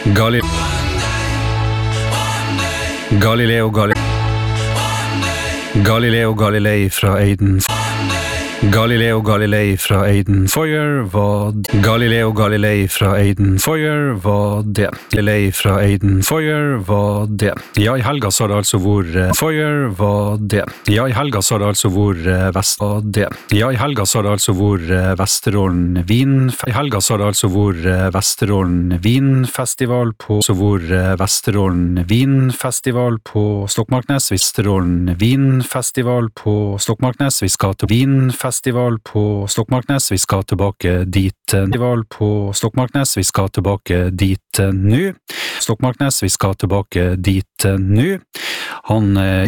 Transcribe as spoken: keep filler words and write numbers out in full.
Gali Galileo Gali Galileo Galilei fra Aiden Galileo Galilei fra Aiden Foyer var Galileo Galilei fra Aiden Foyer var det Galilei fra Aiden Foyer var det Ja, i helga så har det altså hvor Foyer var det Ja, i helga så har det altså hvor Vest var det Ja, i helga så har det altså hvor Vesterålen Vin I helga så har det altså hvor Vesterålen Vinfestival på så hvor Vesterålen Vinfestival på Stokmarknes Vesterålen Vinfestival på Stokmarknes Vi skal til Vinfestival Festival på Stokmarknes, vi skal tilbake dit Festival på Stokmarknes, vi skal tilbake dit nå. Stokmarknes, vi skal tilbake dit nå. Han